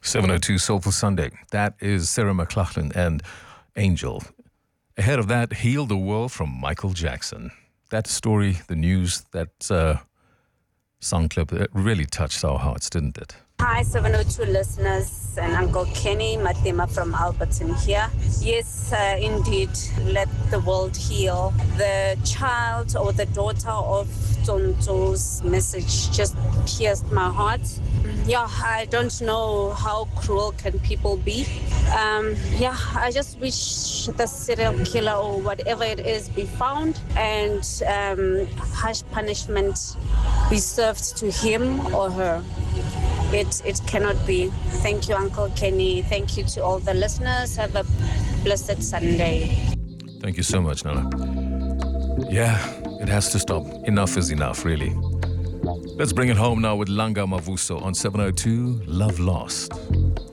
702 Soulful Sunday. That is Sarah McLachlan and Angel. Ahead of that, Heal the World from Michael Jackson. That story, the news, that song clip, it really touched our hearts, didn't it? Hi, 702 listeners and Uncle Kenny, Matima from Alberton here. Yes, indeed, let the world heal. The child or the daughter of Tonto's message just pierced my heart. Yeah, I don't know how cruel can people be. I just wish the serial killer or whatever it is be found and harsh punishment be served to him or her. It cannot be. Thank you, Uncle Kenny. Thank you to all the listeners. Have a blessed Sunday. Thank you so much, Nana. Yeah, it has to stop. Enough is enough, really. Let's bring it home now with Langa Mavuso on 702 Love Lost.